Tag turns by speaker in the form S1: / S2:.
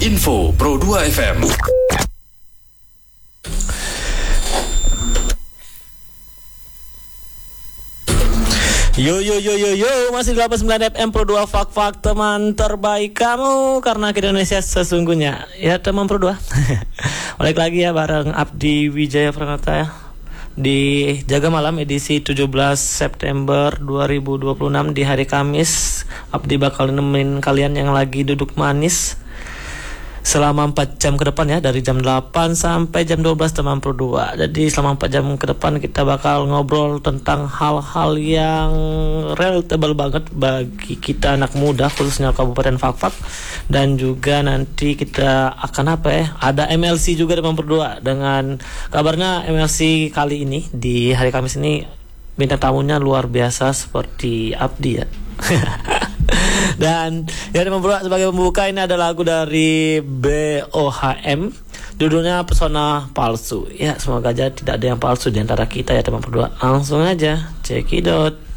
S1: Info Pro 2 FM.
S2: Yo, masih 89 FM Pro 2 Fak teman terbaik kamu, karena ke Indonesia sesungguhnya. Ya teman Pro 2. Balik lagi ya bareng Abdi Wijaya Pranata ya, di Jaga Malam edisi 17 September 2026 di hari Kamis. Abdi bakal nemenin kalian yang lagi duduk manis selama 4 jam ke depan ya, dari jam 8 sampai jam 12 teman Pro 2. Jadi selama 4 jam ke depan kita bakal ngobrol tentang hal-hal yang relatable banget bagi kita anak muda, khususnya Kabupaten Fak. Dan juga nanti kita akan ada MLC juga teman Pro 2. Dengan kabarnya MLC kali ini di hari Kamis ini bintang tamunya luar biasa seperti Abdi ya. Dan ya teman Pro, sebagai pembuka ini ada lagu dari BOHM, judulnya Pesona Palsu. Ya semoga aja tidak ada yang palsu di antara kita ya teman Pro. Langsung aja cekidot.